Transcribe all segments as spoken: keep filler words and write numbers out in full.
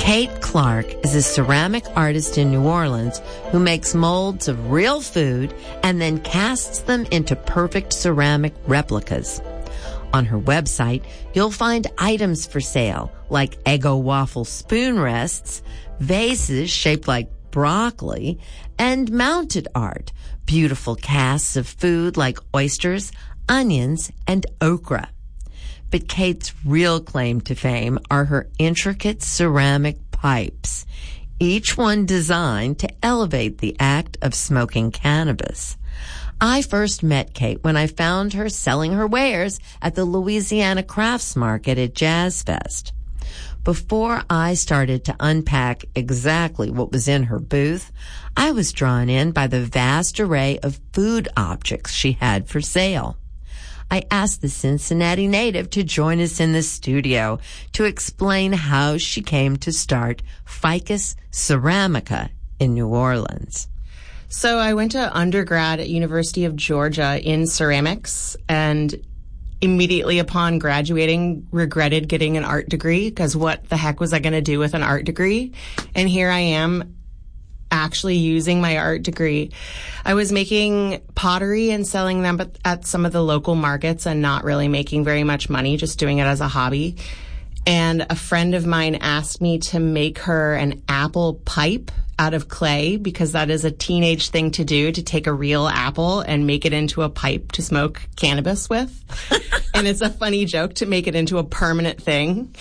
Kate Clark is a ceramic artist in New Orleans who makes molds of real food and then casts them into perfect ceramic replicas. On her website, you'll find items for sale like Eggo waffle spoon rests, vases shaped like broccoli, and mounted art, beautiful casts of food like oysters, onions, and okra. But Kate's real claim to fame are her intricate ceramic pipes, each one designed to elevate the act of smoking cannabis. I first met Kate when I found her selling her wares at the Louisiana Crafts Market at Jazz Fest. Before I started to unpack exactly what was in her booth, I was drawn in by the vast array of food objects she had for sale. I asked the Cincinnati native to join us in the studio to explain how she came to start Ficus Ceramica in New Orleans. So I went to undergrad at University of Georgia in ceramics, and immediately upon graduating regretted getting an art degree, because what the heck was I going to do with an art degree? And here I am actually using my art degree. I was making pottery and selling them at some of the local markets and not really making very much money, just doing it as a hobby. And a friend of mine asked me to make her an apple pipe out of clay, because that is a teenage thing to do, to take a real apple and make it into a pipe to smoke cannabis with. And it's a funny joke to make it into a permanent thing.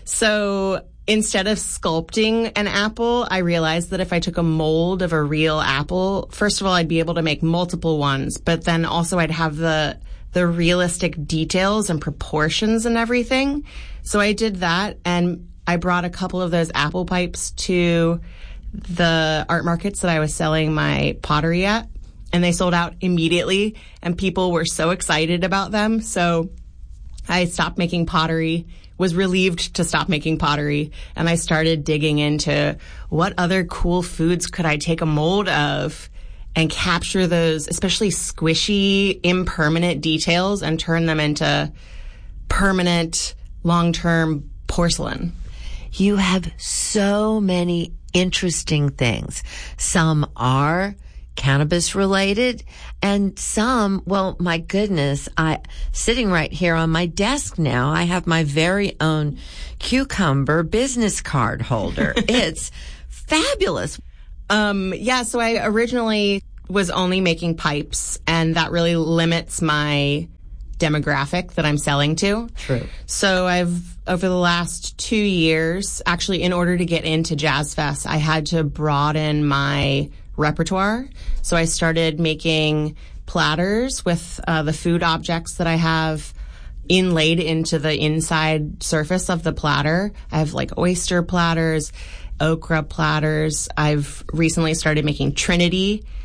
So instead of sculpting an apple, I realized that if I took a mold of a real apple, first of all, I'd be able to make multiple ones, but then also I'd have the the realistic details and proportions and everything. So I did that, and I brought a couple of those apple pipes to the art markets that I was selling my pottery at, and they sold out immediately, and people were so excited about them. So I stopped making pottery, was relieved to stop making pottery, and I started digging into what other cool foods could I take a mold of and capture those, especially squishy, impermanent details, and turn them into permanent, long-term porcelain. You have so many interesting things. Some are cannabis related, and some, well, my goodness, I, sitting right here on my desk now, I have my very own cucumber business card holder. It's fabulous. Um, yeah, so I originally was only making pipes, and that really limits my demographic that I'm selling to. True. So I've, over the last two years, actually, in order to get into Jazz Fest, I had to broaden my repertoire. So I started making platters with uh, the food objects that I have inlaid into the inside surface of the platter. I have like oyster platters, okra platters. I've recently started making Trinity